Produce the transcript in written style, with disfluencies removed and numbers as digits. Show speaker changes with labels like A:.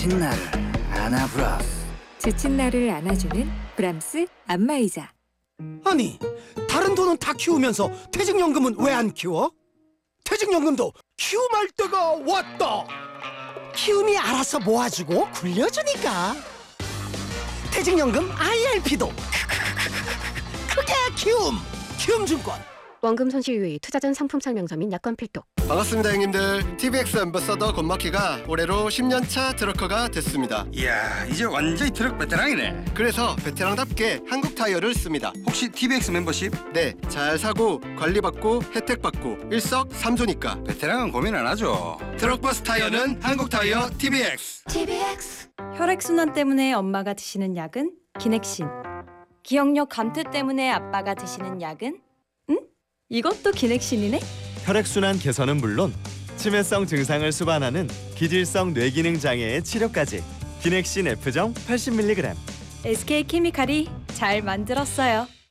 A: 지친 나를 안아브라스.
B: 지친 나를 안아주는 브람스 안마의자.
C: 아니, 다른 돈은 다 키우면서 퇴직연금은 왜 안 키워? 퇴직연금도 키움할 때가 왔다. 키움이 알아서 모아주고 굴려주니까. 퇴직연금 IRP도 크게 키움증권.
D: 원금 손실 유의, 투자 전 상품 설명서 및 약관 필독.
E: 반갑습니다 형님들. TVX 앰버서더 권마키가 올해로 10년차 트럭커가 됐습니다.
A: 이야, 이제 완전히 트럭 베테랑이네.
E: 그래서 베테랑답게 한국 타이어를 씁니다.
A: 혹시 TVX 멤버십?
E: 네, 잘 사고 관리받고 혜택받고 일석삼조니까
A: 베테랑은 고민 안 하죠.
E: 트럭버스 타이어는 한국 타이어 TVX.
F: 혈액순환 때문에 엄마가 드시는 약은 기넥신. 기억력 감퇴 때문에 아빠가 드시는 약은? 이것도 기넥신이네?
G: 혈액순환 개선은 물론 치매성 증상을 수반하는 기질성 뇌기능 장애의 치료까지. 기넥신 F정 80mg.
F: SK케미칼이 잘 만들었어요.